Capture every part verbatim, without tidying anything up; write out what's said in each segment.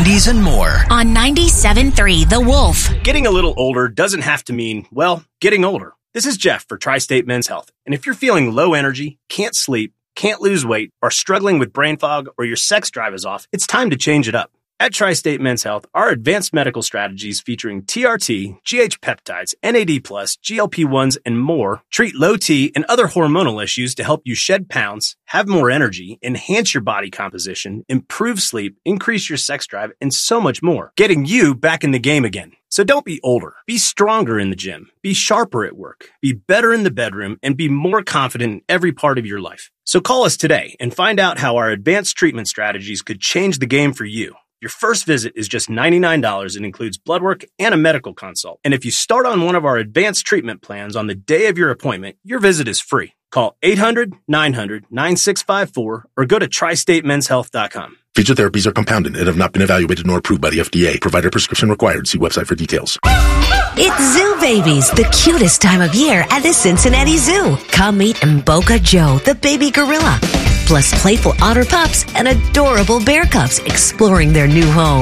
nineties and more. On ninety-seven point three The Wolf. Getting a little older doesn't have to mean, well, getting older. This is Jeff for Tri-State Men's Health. And if you're feeling low energy, can't sleep, can't lose weight, are struggling with brain fog, or your sex drive is off, it's time to change it up. At Tri-State Men's Health, our advanced medical strategies featuring T R T, G H peptides, N A D plus, G L P ones, and more treat low T and other hormonal issues to help you shed pounds, have more energy, enhance your body composition, improve sleep, increase your sex drive, and so much more, getting you back in the game again. So don't be older. Be stronger in the gym. Be sharper at work. Be better in the bedroom, and be more confident in every part of your life. So call us today and find out how our advanced treatment strategies could change the game for you. Your first visit is just ninety-nine dollars and includes blood work and a medical consult. And if you start on one of our advanced treatment plans on the day of your appointment, your visit is free. Call eight hundred, nine hundred, nine six five four or go to tri state men's health dot com. Feature therapies are compounded and have not been evaluated nor approved by the F D A. Provider prescription required. See website for details. It's Zoo Babies, the cutest time of year at the Cincinnati Zoo. Come meet Mboka Joe, the baby gorilla. Plus playful otter pups and adorable bear cubs exploring their new home.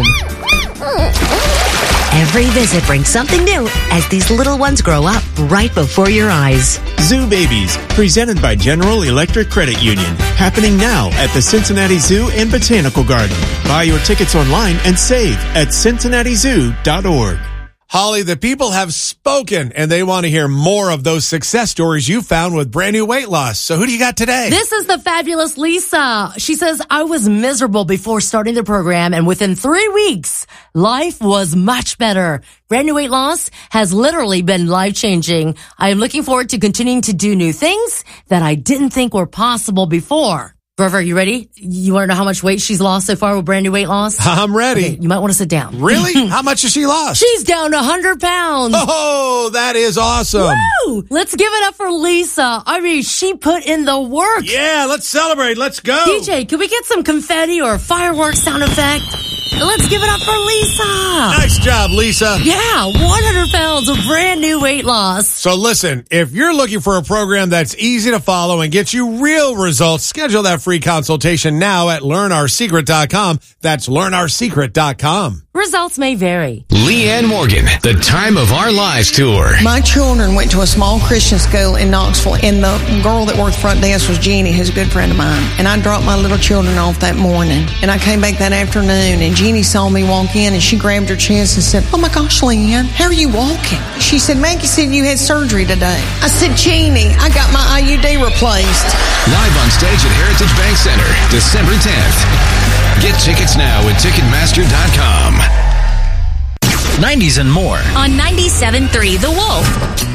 Every visit brings something new as these little ones grow up right before your eyes. Zoo Babies, presented by General Electric Credit Union. Happening now at the Cincinnati Zoo and Botanical Garden. Buy your tickets online and save at cincinnati zoo dot org. Holly, the people have spoken, and they want to hear more of those success stories you found with brand new weight loss. So who do you got today? This is the fabulous Lisa. She says, I was miserable before starting the program, and within three weeks, life was much better. Brand new weight loss has literally been life-changing. I am looking forward to continuing to do new things that I didn't think were possible before. Grover, you ready? You want to know how much weight she's lost so far with brand new weight loss? I'm ready. Okay, you might want to sit down. Really? How much has she lost? She's down one hundred pounds. Oh, that is awesome. Woo! Let's give it up for Lisa. I mean, she put in the work. Yeah, let's celebrate. Let's go. D J, can we get some confetti or fireworks sound effect? Let's give it up for Lisa. Nice job, Lisa. Yeah, one hundred pounds of brand new weight loss. So listen, if you're looking for a program that's easy to follow and gets you real results, schedule that free consultation now at learn our secret dot com. That's learn our secret dot com. Results may vary. Leanne Morgan, the Time of Our Lives tour. My children went to a small Christian school in Knoxville, and the girl that worked front desk was Jeannie, who's a good friend of mine. And I dropped my little children off that morning, and I came back that afternoon, and Jeannie saw me walk in, and she grabbed her chest and said, "Oh my gosh, Leanne, how are you walking?" She said, "Maggie said you had surgery today." I said, "Jeannie, I got my I U D replaced." Live on stage at Heritage Bank Center, December tenth. Get tickets now at ticketmaster dot com. nineties and more. On ninety-seven point three The Wolf.